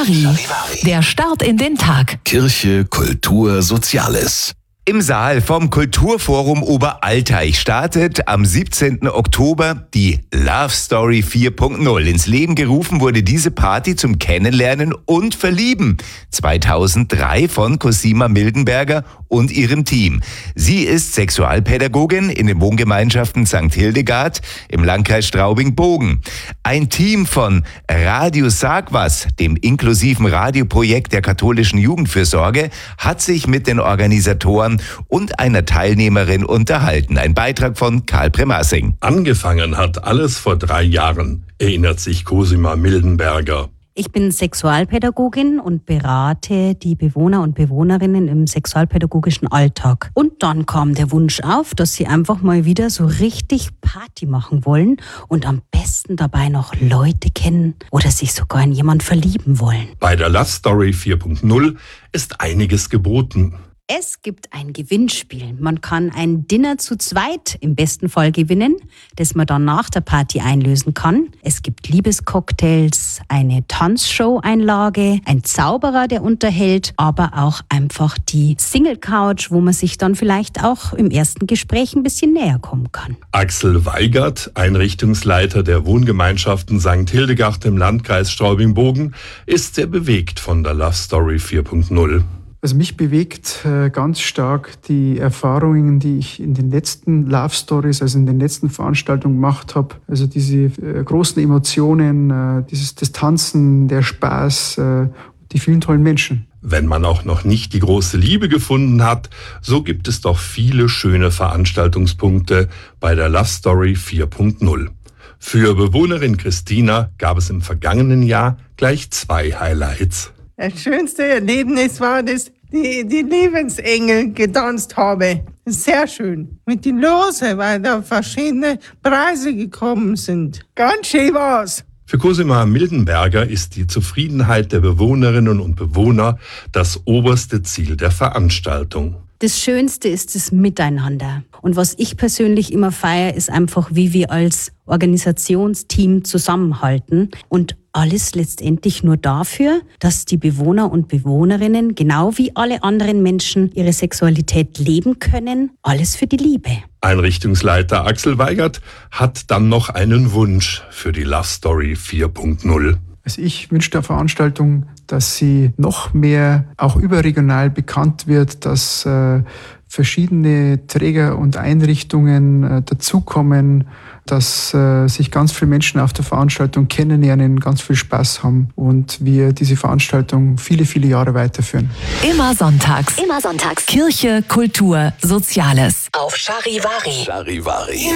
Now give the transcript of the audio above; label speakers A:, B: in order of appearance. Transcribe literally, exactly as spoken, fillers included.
A: Charivari, der Start in den Tag.
B: Kirche, Kultur, Soziales.
C: Im Saal vom Kulturforum Oberalteich startet am siebzehnten Oktober die Love Story vier Punkt null. Ins Leben gerufen wurde diese Party zum Kennenlernen und Verlieben zweitausenddrei von Cosima Mildenberger und ihrem Team. Sie ist Sexualpädagogin in den Wohngemeinschaften Sankt Hildegard im Landkreis Straubing-Bogen. Ein Team von Radio Sag was, dem inklusiven Radioprojekt der katholischen Jugendfürsorge, hat sich mit den Organisatoren und einer Teilnehmerin unterhalten. Ein Beitrag von Karl Premassing.
D: Angefangen hat alles vor drei Jahren, erinnert sich Cosima Mildenberger.
E: Ich bin Sexualpädagogin und berate die Bewohner und Bewohnerinnen im sexualpädagogischen Alltag. Und dann kam der Wunsch auf, dass sie einfach mal wieder so richtig Party machen wollen und am besten dabei noch Leute kennen oder sich sogar in jemanden verlieben wollen.
D: Bei der Love Story vier Punkt null ist einiges geboten.
E: Es gibt ein Gewinnspiel. Man kann ein Dinner zu zweit im besten Fall gewinnen, das man dann nach der Party einlösen kann. Es gibt Liebescocktails, eine Tanzshow-Einlage, ein Zauberer, der unterhält, aber auch einfach die Single-Couch, wo man sich dann vielleicht auch im ersten Gespräch ein bisschen näher kommen kann.
D: Axel Weigert, Einrichtungsleiter der Wohngemeinschaften Sankt Hildegard im Landkreis Straubing-Bogen, ist sehr bewegt von der Love Story vier Punkt null.
F: Also mich bewegt äh, ganz stark die Erfahrungen, die ich in den letzten Love Stories, also in den letzten Veranstaltungen gemacht habe. Also diese äh, großen Emotionen, äh, dieses das Tanzen, der Spaß, äh, die vielen tollen Menschen.
D: Wenn man auch noch nicht die große Liebe gefunden hat, so gibt es doch viele schöne Veranstaltungspunkte bei der Love Story vier Punkt null. Für Bewohnerin Christina gab es im vergangenen Jahr gleich zwei Highlights.
G: Das schönste Erlebnis war, dass die, die Lebensengel getanzt habe. Sehr schön. Mit den Lose, weil da verschiedene Preise gekommen sind. Ganz schön war's.
D: Für Cosima Mildenberger ist die Zufriedenheit der Bewohnerinnen und Bewohner das oberste Ziel der Veranstaltung.
E: Das Schönste ist das Miteinander. Und was ich persönlich immer feiere, ist einfach, wie wir als Organisationsteam zusammenhalten. Und alles letztendlich nur dafür, dass die Bewohner und Bewohnerinnen, genau wie alle anderen Menschen, ihre Sexualität leben können. Alles für die Liebe.
D: Einrichtungsleiter Axel Weigert hat dann noch einen Wunsch für die Love Story vier Punkt null.
F: Also ich wünsche der Veranstaltung, dass sie noch mehr auch überregional bekannt wird, dass äh, verschiedene Träger und Einrichtungen äh, dazukommen, dass äh, sich ganz viele Menschen auf der Veranstaltung kennenlernen, ganz viel Spaß haben und wir diese Veranstaltung viele, viele Jahre weiterführen.
A: Immer sonntags.
H: Immer sonntags.
A: Kirche, Kultur, Soziales.
H: Auf Charivari.
B: Charivari.